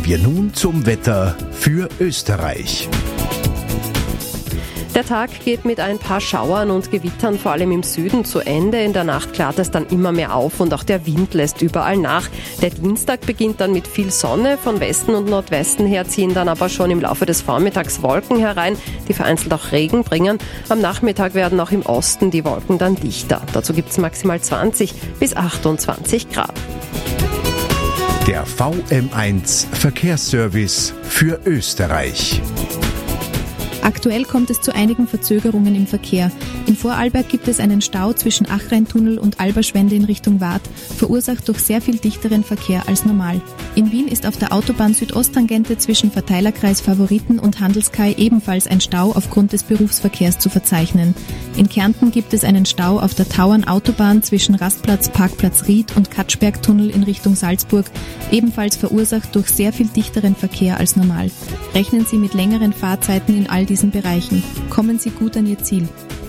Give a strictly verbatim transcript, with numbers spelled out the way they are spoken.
Kommen wir nun zum Wetter für Österreich. Der Tag geht mit ein paar Schauern und Gewittern vor allem im Süden zu Ende. In der Nacht klart es dann immer mehr auf und auch der Wind lässt überall nach. Der Dienstag beginnt dann mit viel Sonne. Von Westen und Nordwesten her ziehen dann aber schon im Laufe des Vormittags Wolken herein, die vereinzelt auch Regen bringen. Am Nachmittag werden auch im Osten die Wolken dann dichter. Dazu gibt es maximal zwanzig bis achtundzwanzig Grad. Der V M eins Verkehrsservice für Österreich. Aktuell kommt es zu einigen Verzögerungen im Verkehr. In Vorarlberg gibt es einen Stau zwischen Achreintunnel und Alberschwende in Richtung Waadt, verursacht durch sehr viel dichteren Verkehr als normal. In Wien ist auf der Autobahn Südosttangente zwischen Verteilerkreis Favoriten und Handelskai ebenfalls ein Stau aufgrund des Berufsverkehrs zu verzeichnen. In Kärnten gibt es einen Stau auf der Tauern-Autobahn zwischen Rastplatz Parkplatz Ried und Katschbergtunnel in Richtung Salzburg, ebenfalls verursacht durch sehr viel dichteren Verkehr als normal. Rechnen Sie mit längeren Fahrzeiten in all diesen Bereichen. Kommen Sie gut an Ihr Ziel.